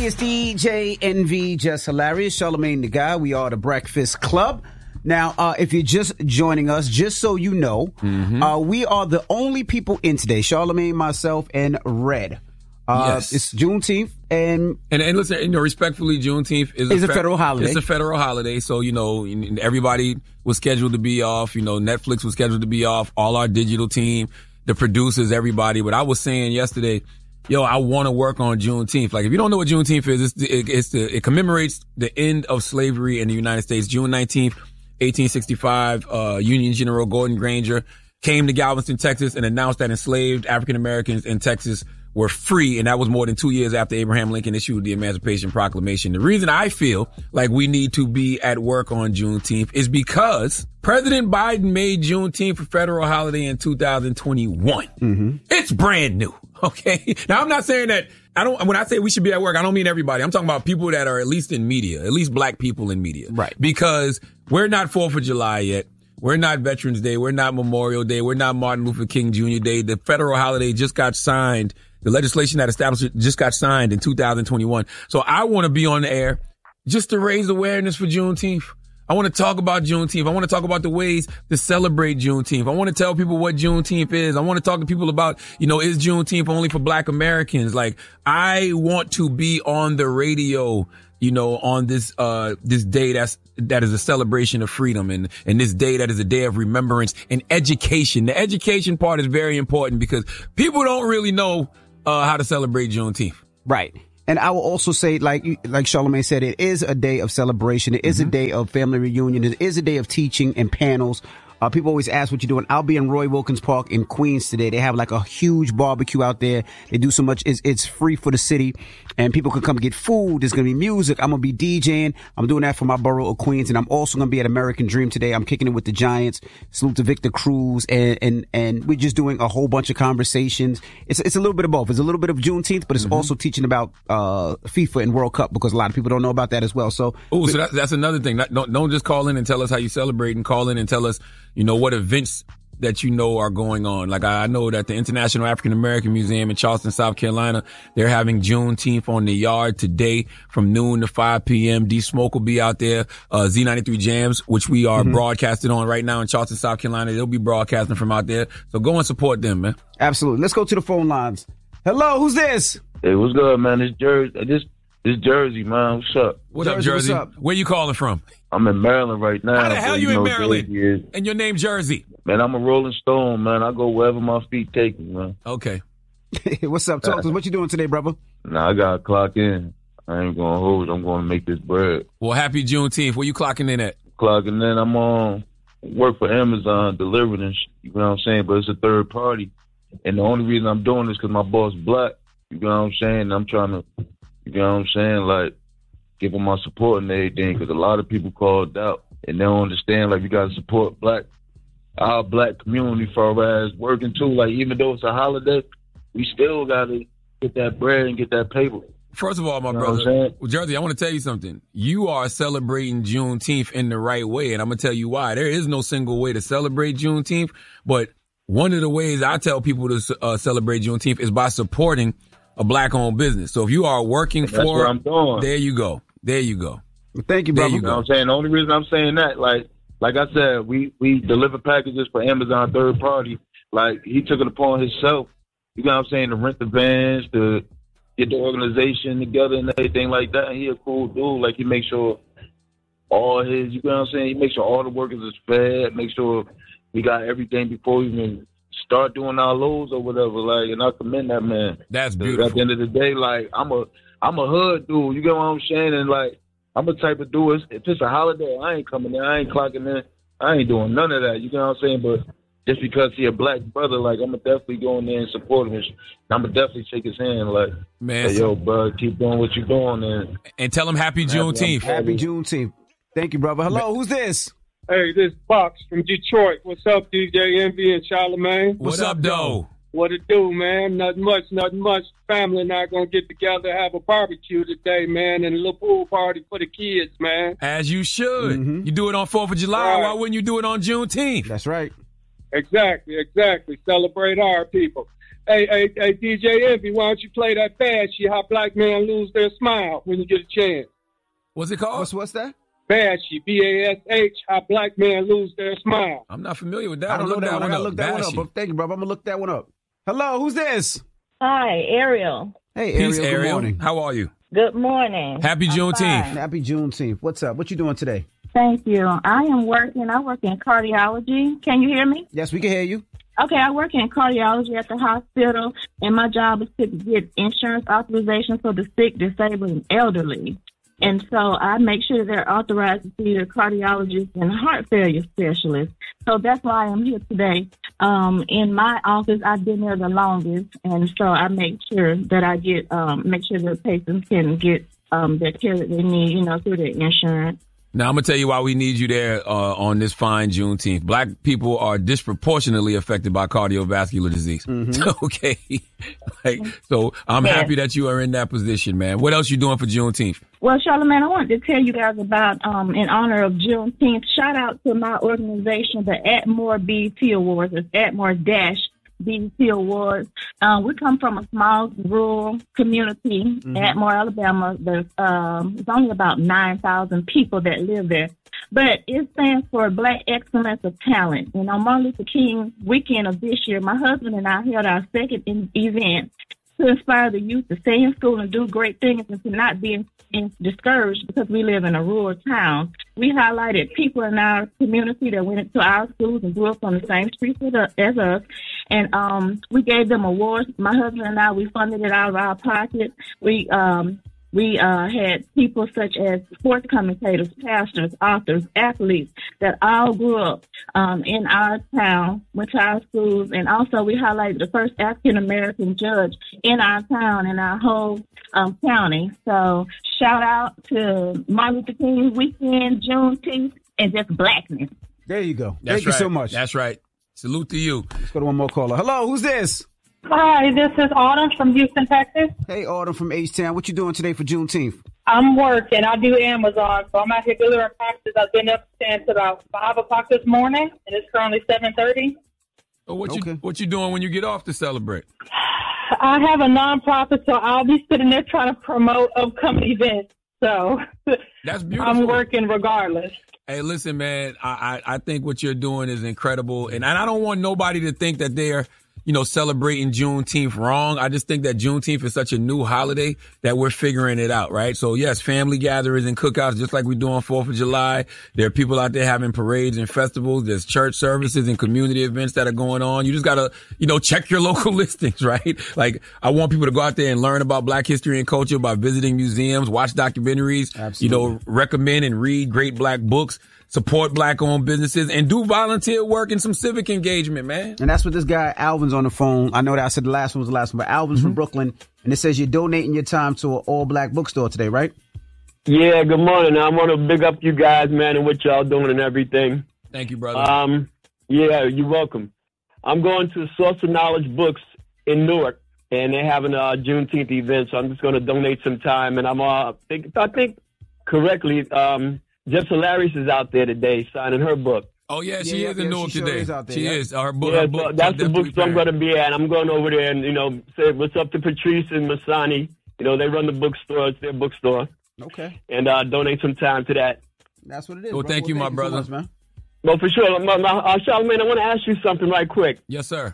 it's DJ NV, Just Hilarious, Charlamagne the Guy. We are the Breakfast Club. Now, if you're just joining us, just so you know, we are the only people in today, Charlamagne, myself, and Red. Yes. It's Juneteenth, and listen, respectfully, Juneteenth is a federal holiday. It's a federal holiday, so everybody was scheduled to be off. Netflix was scheduled to be off. All our digital team, the producers, everybody. But I was saying yesterday, I want to work on Juneteenth. Like, if you don't know what Juneteenth is, it commemorates the end of slavery in the United States. June 19th, 1865, Union General Gordon Granger came to Galveston, Texas, and announced that enslaved African Americans in Texas were free, and that was more than 2 years after Abraham Lincoln issued the Emancipation Proclamation. The reason I feel like we need to be at work on Juneteenth is because President Biden made Juneteenth a federal holiday in 2021. It's brand new, okay? Now, I'm not saying that when I say we should be at work, I don't mean everybody. I'm talking about people that are at least in media, at least black people in media. Right. Because we're not 4th of July yet. We're not Veterans Day. We're not Memorial Day. We're not Martin Luther King Jr. Day. The federal holiday just got signed. The legislation that established it just got signed in 2021. So I want to be on the air just to raise awareness for Juneteenth. I want to talk about Juneteenth. I want to talk about the ways to celebrate Juneteenth. I want to tell people what Juneteenth is. I want to talk to people about, is Juneteenth only for black Americans? Like, I want to be on the radio, on this day that is a celebration of freedom, and this day that is a day of remembrance and education. The education part is very important because people don't really know how to celebrate Juneteenth. Right. And I will also say, like Charlamagne said, it is a day of celebration. It is a day of family reunion. It is a day of teaching and panels. People always ask what you're doing. I'll be in Roy Wilkins Park in Queens today. They have like a huge barbecue out there. They do so much. It's free for the city, and people can come get food. There's going to be music. I'm going to be DJing. I'm doing that for my borough of Queens, and I'm also going to be at American Dream today. I'm kicking it with the Giants. Salute to Victor Cruz, and we're just doing a whole bunch of conversations. It's a little bit of both. It's a little bit of Juneteenth, but it's also teaching about FIFA and World Cup, because a lot of people don't know about that as well. So that's another thing. Don't just call in and tell us how you celebrate, and call in and tell us what events that are going on. Like, I know that the International African American Museum in Charleston, South Carolina, they're having Juneteenth on the yard today from noon to 5 p.m. D Smoke will be out there. Z93 Jams, which we are broadcasting on right now in Charleston, South Carolina, they'll be broadcasting from out there. So go and support them, man. Absolutely. Let's go to the phone lines. Hello, who's this? Hey, what's good, man? It's Jersey. This Jersey, man. What's up? What's up, Jersey? What's up? Where you calling from? I'm in Maryland right now. How the hell you in Maryland? And your name Jersey? Man, I'm a Rolling Stone, man. I go wherever my feet take me, man. Okay. What's up? Talk to us. What you doing today, brother? Nah, I got to clock in. I ain't going to hold. I'm going to make this bread. Well, happy Juneteenth. Where you clocking in at? Clocking in. I'm on work for Amazon, delivering and you know what I'm saying? But it's a third party. And the only reason I'm doing this because my boss black. You know what I'm saying? I'm trying to, you know what I'm saying? Like, give them my support and everything, because a lot of people called out and they don't understand, like, you got to support our black community for as working too. Like, even though it's a holiday, we still got to get that bread and get that paper. First of all, my brother, Jersey, I want to tell you something. You are celebrating Juneteenth in the right way, and I'm going to tell you why. There is no single way to celebrate Juneteenth, but one of the ways I tell people to celebrate Juneteenth is by supporting a black-owned business. So if you are working that's what I'm doing. There you go. Thank you, brother. You know what I'm saying? The only reason I'm saying that, like I said, we deliver packages for Amazon third party. Like, he took it upon himself, you know what I'm saying, to rent the vans, to get the organization together and everything like that. And he a cool dude. Like, he makes sure all his, you know what I'm saying, he makes sure all the workers is fed, make sure we got everything before we even start doing our loads or whatever. Like, and I commend that man. That's beautiful. At the end of the day, like, I'm a hood dude. You get what I'm saying? And like, I'm the type of dude, if it's a holiday, I ain't coming in, I ain't clocking in, I ain't doing none of that. You know what I'm saying? But just because he a black brother, like, I'm going to definitely go in there and support him. I'm going to definitely shake his hand, like, man, hey, yo, bro, keep doing what you're doing. And tell him happy Juneteenth. Happy Juneteenth. Thank you, brother. Hello, who's this? Hey, this is Box from Detroit. What's up, DJ Envy and Charlamagne? What's up, though? What it do, man? Nothing much. Family and I gonna get together, have a barbecue today, man, and a little pool party for the kids, man. As you should. You do it on 4th of July. Right. Why wouldn't you do it on Juneteenth? That's right. Exactly. Celebrate our people. Hey, DJ Envy, why don't you play that Bad Shit, How Black Men Lose Their Smile, when you get a chance? What's it called? What's that? Bad Shit, BASH, How Black Men Lose Their Smile. I'm not familiar with that. I don't know that one. I gotta look that one up. But thank you, bro. I'm gonna look that one up. Hello, who's this? Hi, Ariel. Hey, Ariel. Peace, Ariel. Good morning. How are you? Good morning. Happy Juneteenth. Happy Juneteenth. What's up? What you doing today? Thank you. I work in cardiology. Can you hear me? Yes, we can hear you. Okay, I work in cardiology at the hospital, and my job is to get insurance authorization for the sick, disabled, and elderly. And so I make sure they're authorized to see a cardiologist and heart failure specialist. So that's why I'm here today. In my office, I've been there the longest, and so I make sure that I get make sure the patients can get the care that they need, through their insurance. Now, I'm going to tell you why we need you there on this fine Juneteenth. Black people are disproportionately affected by cardiovascular disease. Mm-hmm. Okay. So I'm happy that you are in that position, man. What else you doing for Juneteenth? Well, Charlamagne, I wanted to tell you guys about, in honor of Juneteenth, shout out to my organization, the Atmore BET Awards. It's Atmore-BET Awards. We come from a small rural community, Atmore, Alabama. There's only about 9,000 people that live there. But it stands for Black Excellence of Talent. And on Martin Luther King weekend of this year, my husband and I held our second event to inspire the youth to stay in school and do great things and to not be discouraged because we live in a rural town. We highlighted people in our community that went to our schools and grew up on the same streets as us. And we gave them awards. My husband and I, we funded it out of our pocket. We had people such as sports commentators, pastors, authors, athletes that all grew up in our town, went to our schools, and also we highlighted the first African-American judge in our town, in our whole county. So shout out to Martin Luther King weekend, Juneteenth, and just blackness. There you go. Thank you so much. That's right. Salute to you. Let's go to one more caller. Hello, who's this? Hi, this is Autumn from Houston, Texas. Hey, Autumn from H-Town. What you doing today for Juneteenth? I'm working. I do Amazon, so I'm out here delivering packages. I've been up since about 5 o'clock this morning, and it's currently 7:30. Oh, what you doing when you get off to celebrate? I have a nonprofit, so I'll be sitting there trying to promote upcoming events. So that's beautiful. I'm working regardless. Hey, listen, man, I think what you're doing is incredible, and I don't want nobody to think that they're celebrating Juneteenth wrong. I just think that Juneteenth is such a new holiday that we're figuring it out, right? So yes, family gatherings and cookouts, just like we do on 4th of July. There are people out there having parades and festivals. There's church services and community events that are going on. You just gotta, check your local listings, right? Like, I want people to go out there and learn about Black history and culture by visiting museums, watch documentaries, Absolutely. Recommend and read great Black books. Support Black-owned businesses and do volunteer work and some civic engagement, man. And that's what this guy, Alvin's on the phone. I know that I said the last one was the last one, but Alvin's from Brooklyn, and it says you're donating your time to an all-Black bookstore today, right? Yeah, good morning. I want to big up you guys, man, and what y'all doing and everything. Thank you, brother. Yeah, you're welcome. I'm going to Source of Knowledge Books in Newark, and they're having a Juneteenth event, so I'm just going to donate some time. And I think correctly, Jess Hilarious is out there today signing her book. Oh, yeah, she is in Newark today. She is. Her book. Yeah, her book that's the book I'm going to be at. I'm going over there and, say what's up to Patrice and Masani. They run the bookstore. It's their bookstore. Okay. And donate some time to that. That's what it is. Well, thank you, my brother. So much, man. Well, for sure. Charlamagne, I want to ask you something right quick. Yes, sir.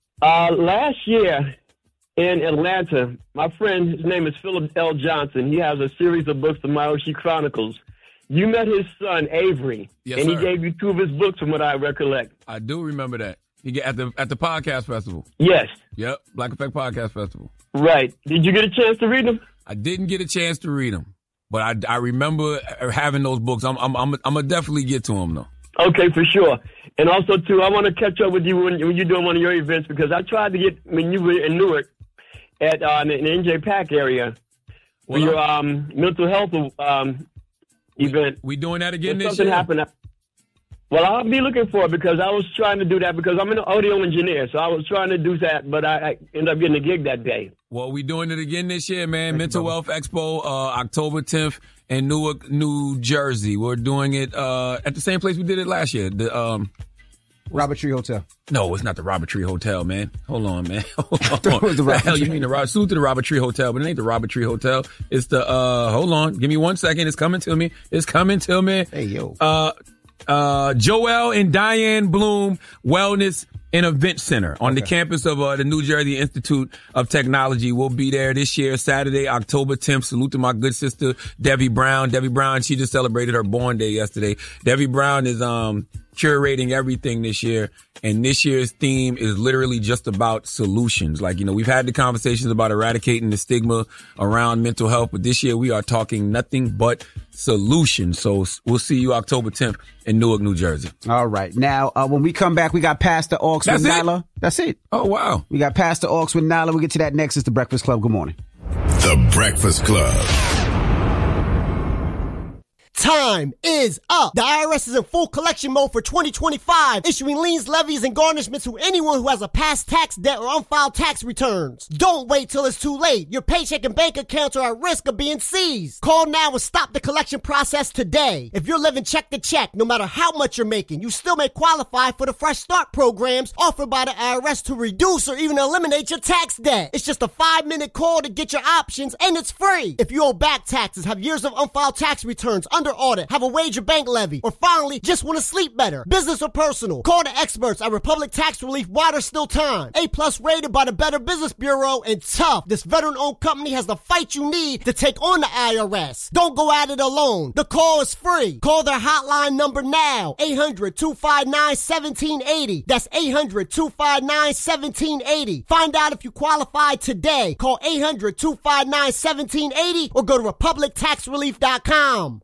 Last year in Atlanta, my friend, his name is Philip L. Johnson. He has a series of books, the Maoshi Chronicles. You met his son, Avery, yes, and sir. He gave you 2 of his books from what I recollect. I do remember that. He get at the podcast festival. Yes. Yep, Black Effect Podcast Festival. Right. Did you get a chance to read them? I didn't get a chance to read them, but I remember having those books. I'm gonna definitely get to them though. Okay, for sure. And also too, I want to catch up with you when you're doing one of your events because I tried to get when you were in Newark at in the NJPAC area for your mental health event. We doing that again this year? Something happened. Well, I'll be looking for it because I was trying to do that because I'm an audio engineer. So I was trying to do that, but I ended up getting a gig that day. Well, we doing it again this year, man. Mental Wealth Expo, October 10th in Newark, New Jersey. We're doing it at the same place we did it last year. The Robert Tree Hotel. No, it's not the Robert Tree Hotel, man. Hold on, man. Hold on. What the hell you mean salute to the Robert Tree Hotel, but it ain't the Robert Tree Hotel. It's the, hold on. Give me 1 second. It's coming to me. Hey, yo. Joel and Diane Bloom Wellness and Event Center on the campus of the New Jersey Institute of Technology. We'll be there this year, Saturday, October 10th. Salute to my good sister, Debbie Brown. Debbie Brown, she just celebrated her born day yesterday. Debbie Brown is curating everything this year. And this year's theme is literally just about solutions. Like, we've had the conversations about eradicating the stigma around mental health, but this year we are talking nothing but solutions. So we'll see you October 10th in Newark, New Jersey. All right. Now, when we come back, we got Pastor Oaks with Nyla. That's it. Oh, wow. We got Pastor Oaks with Nyla. We'll get to that next. It's The Breakfast Club. Good morning. The Breakfast Club. Time is up. The IRS is in full collection mode for 2025, issuing liens, levies, and garnishments to anyone who has a past tax debt or unfiled tax returns. Don't wait till it's too late. Your paycheck and bank accounts are at risk of being seized. Call now and stop the collection process today. If you're living check to check, no matter how much you're making, you still may qualify for the Fresh Start programs offered by the IRS to reduce or even eliminate your tax debt. It's just a 5-minute call to get your options, and it's free. If you owe back taxes, have years of unfiled tax returns, under audit, have a wage or bank levy, or finally just want to sleep better, business or personal, call the experts at Republic Tax Relief while there's still time. A+ rated by the Better Business Bureau, and tough. This veteran-owned company has the fight you need to take on the IRS. Don't go at it alone. The call is free. Call their hotline number now, 800-259-1780. That's 800-259-1780. Find out if you qualify today. Call 800-259-1780 or go to republictaxrelief.com.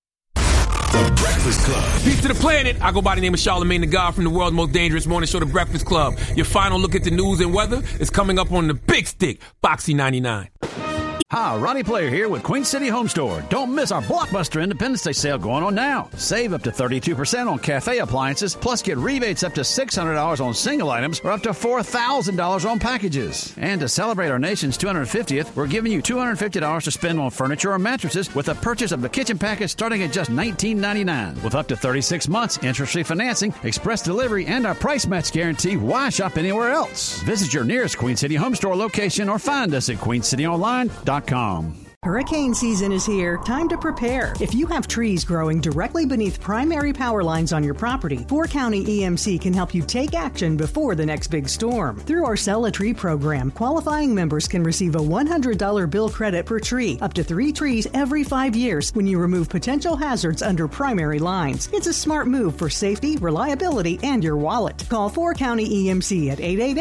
The Breakfast Club. Peace to the planet. I go by the name of Charlamagne the God from the world's most dangerous morning show, The Breakfast Club. Your final look at the news and weather is coming up on the big stick, Foxy 99. Hi, Ronnie Player here with Queen City Home Store. Don't miss our blockbuster Independence Day sale going on now. Save up to 32% on cafe appliances, plus get rebates up to $600 on single items or up to $4,000 on packages. And to celebrate our nation's 250th, we're giving you $250 to spend on furniture or mattresses with a purchase of the kitchen package starting at just $19.99. With up to 36 months, interest-free financing, express delivery, and our price match guarantee, why shop anywhere else? Visit your nearest Queen City Home Store location or find us at queencityonline.com. Hurricane season is here. Time to prepare. If you have trees growing directly beneath primary power lines on your property, 4-County EMC can help you take action before the next big storm. Through our Sell a Tree program, qualifying members can receive a $100 bill credit per tree, up to 3 trees every 5 years when you remove potential hazards under primary lines. It's a smart move for safety, reliability, and your wallet. Call 4-County EMC at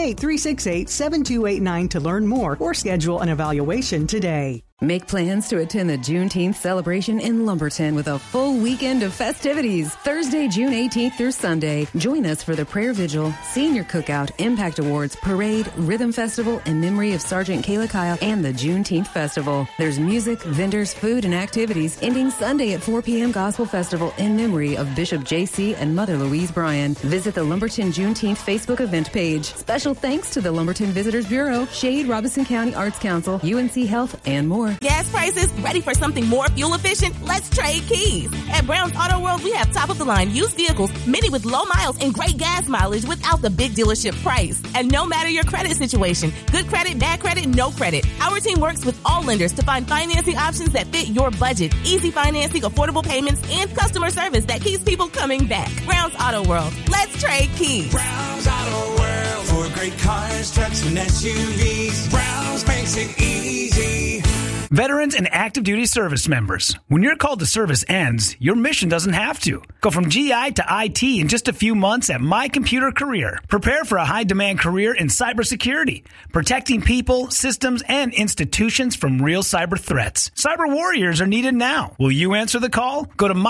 888-368-7289 to learn more or schedule an evaluation today. Make plans to attend the Juneteenth celebration in Lumberton with a full weekend of festivities. Thursday, June 18th through Sunday. Join us for the Prayer Vigil, Senior Cookout, Impact Awards, Parade, Rhythm Festival in memory of Sergeant Kayla Kyle, and the Juneteenth Festival. There's music, vendors, food, and activities ending Sunday at 4 p.m. Gospel Festival in memory of Bishop J.C. and Mother Louise Bryan. Visit the Lumberton Juneteenth Facebook event page. Special thanks to the Lumberton Visitors Bureau, Shade, Robeson County Arts Council, UNC Health, and more. Gas prices? Ready for something more fuel efficient? Let's trade keys. At Brown's Auto World, we have top-of-the-line used vehicles, many with low miles and great gas mileage without the big dealership price. And no matter your credit situation, good credit, bad credit, no credit, our team works with all lenders to find financing options that fit your budget. Easy financing, affordable payments, and customer service that keeps people coming back. Brown's Auto World. Let's trade keys. Brown's Auto World. For great cars, trucks, and SUVs. Brown's makes it easy. Veterans and active duty service members, when your call to service ends, your mission doesn't have to. Go from GI to IT in just a few months at My Computer Career. Prepare for a high-demand career in cybersecurity, protecting people, systems, and institutions from real cyber threats. Cyber warriors are needed now. Will you answer the call? Go to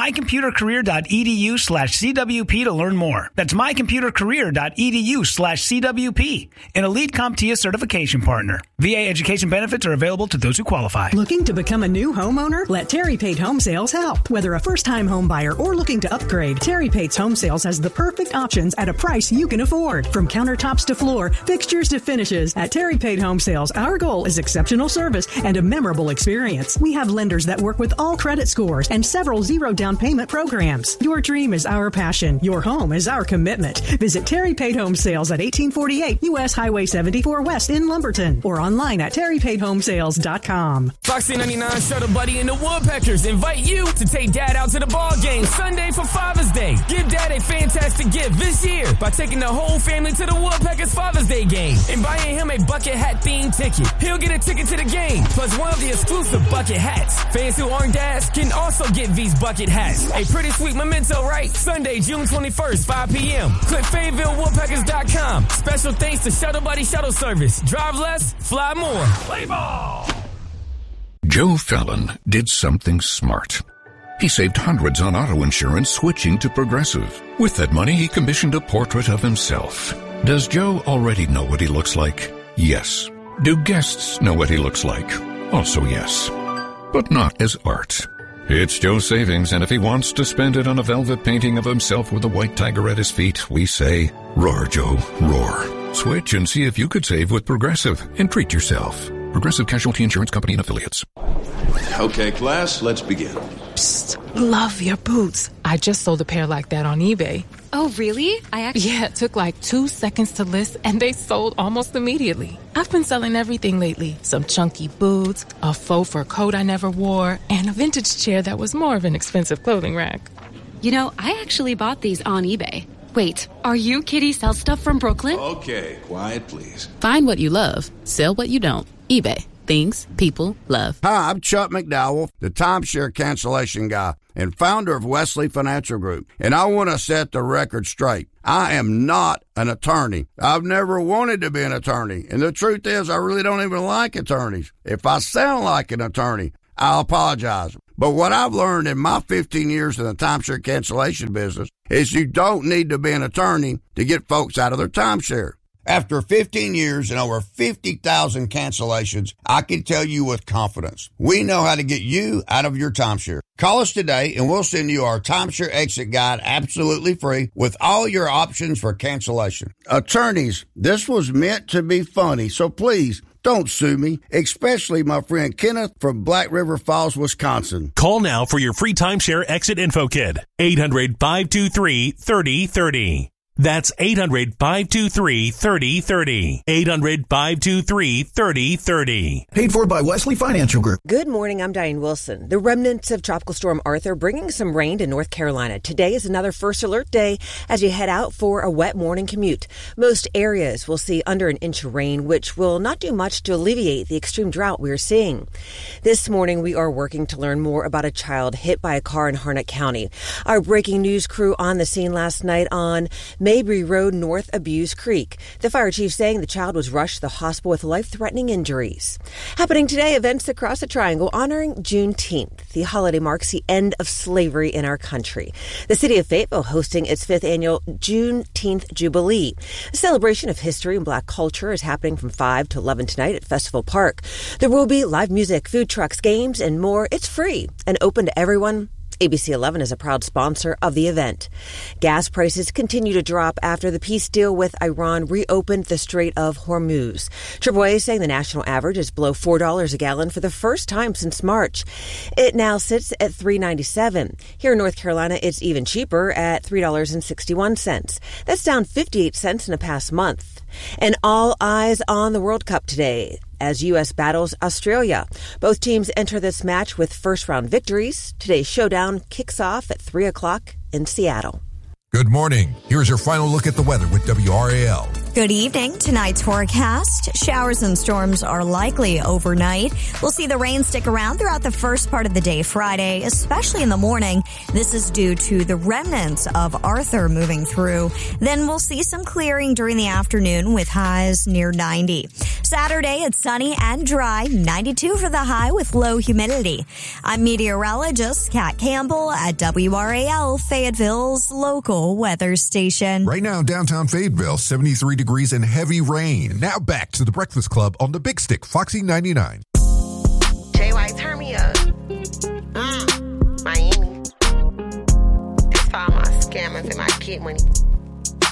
mycomputercareer.edu/CWP to learn more. That's mycomputercareer.edu/CWP, an elite CompTIA certification partner. VA education benefits are available to those who qualify. qualify. Looking to become a new homeowner? Let Terry Pate Home Sales help. Whether a first-time home buyer or looking to upgrade, Terry Pate's Home Sales has the perfect options at a price you can afford. From countertops to floor, fixtures to finishes, at Terry Pate Home Sales, our goal is exceptional service and a memorable experience. We have lenders that work with all credit scores and several zero down payment programs. Your dream is our passion. Your home is our commitment. Visit Terry Pate Home Sales at 1848 U.S. Highway 74 West in Lumberton or online at terrypatehomesales.com. Foxy 99 Shuttle Buddy and the Woodpeckers invite you to take Dad out to the ball game Sunday for Father's Day. Give Dad a fantastic gift this year by taking the whole family to the Woodpeckers Father's Day game and buying him a bucket hat themed ticket. He'll get a ticket to the game plus one of the exclusive bucket hats. Fans who aren't dads can also get these bucket hats. A pretty sweet memento, right? Sunday, June 21st, 5 p.m. Click FayettevilleWoodpeckers.com. Special thanks to Shuttle Buddy Shuttle Service. Drive less, fly more. Play ball! Joe Fallon did something smart. He saved hundreds on auto insurance switching to Progressive. With that money, he commissioned a portrait of himself. Does Joe already know what he looks like? Yes. Do guests know what he looks like? Also yes. But not as art. It's Joe's savings, and if he wants to spend it on a velvet painting of himself with a white tiger at his feet, we say, roar, Joe, roar. Switch and see if you could save with Progressive and treat yourself. Progressive Casualty Insurance Company and Affiliates. Okay, class, let's begin. Psst, love your boots. I just sold a pair like that on eBay. Oh, really? Yeah, it took like 2 seconds to list, and they sold almost immediately. I've been selling everything lately. Some chunky boots, a faux fur coat I never wore, and a vintage chair that was more of an expensive clothing rack. You know, I actually bought these on eBay. Wait, are you Kitty Sell Stuff from Brooklyn? Okay, quiet, please. Find what you love. Sell what you don't. eBay. Things people love. Hi, I'm Chuck McDowell, the timeshare cancellation guy and founder of Wesley Financial Group. And I want to set the record straight. I am not an attorney. I've never wanted to be an attorney. And the truth is, I really don't even like attorneys. If I sound like an attorney, I'll apologize. But what I've learned in my 15 years in the timeshare cancellation business is you don't need to be an attorney to get folks out of their timeshare. After 15 years and over 50,000 cancellations, I can tell you with confidence, we know how to get you out of your timeshare. Call us today and we'll send you our timeshare exit guide absolutely free with all your options for cancellation. Attorneys, this was meant to be funny, so please don't sue me, especially my friend Kenneth from Black River Falls, Wisconsin. Call now for your free timeshare exit info kit. 800-523-3030. That's 800-523-3030. 800-523-3030. Paid for by Wesley Financial Group. Good morning, I'm Diane Wilson. The remnants of Tropical Storm Arthur bringing some rain to North Carolina. Today is another first alert day as you head out for a wet morning commute. Most areas will see under an inch of rain, which will not do much to alleviate the extreme drought we're seeing. This morning, we are working to learn more about a child hit by a car in Harnett County. Our breaking news crew on the scene last night on Mabry Road north of Bewes Creek. The fire chief saying the child was rushed to the hospital with life-threatening injuries. Happening today, events across the Triangle honoring Juneteenth. The holiday marks the end of slavery in our country. The city of Fayetteville hosting its 5th annual Juneteenth Jubilee. A celebration of history and black culture is happening from 5 to 11 tonight at Festival Park. There will be live music, food trucks, games, and more. It's free and open to everyone. ABC 11 is a proud sponsor of the event. Gas prices continue to drop after the peace deal with Iran reopened the Strait of Hormuz. AAA is saying the national average is below $4 a gallon for the first time since March. It now sits at $3.97. Here in North Carolina, it's even cheaper at $3.61. That's down 58 cents in the past month. And all eyes on the World Cup today as U.S. battles Australia. Both teams enter this match with first-round victories. Today's showdown kicks off at 3 o'clock in Seattle. Good morning. Here's your final look at the weather with WRAL. Good evening. Tonight's forecast. Showers and storms are likely overnight. We'll see the rain stick around throughout the first part of the day Friday, especially in the morning. This is due to the remnants of Arthur moving through. Then we'll see some clearing during the afternoon with highs near 90. Saturday, it's sunny and dry, 92 for the high with low humidity. I'm meteorologist Kat Campbell at WRAL, Fayetteville's local weather station. Right now, downtown Fayetteville, 73 degrees and heavy rain. Now back to the Breakfast Club on the Big Stick, Foxy 99. JY I'm gonna say my kid money.